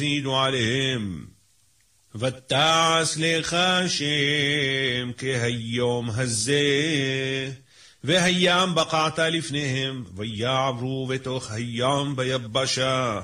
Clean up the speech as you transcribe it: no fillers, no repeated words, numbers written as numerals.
יזידו עליהם. ותעש לך השם כהיום הזה, והים בקעת לפניהם, ויעברו בתוך הים ביבשה,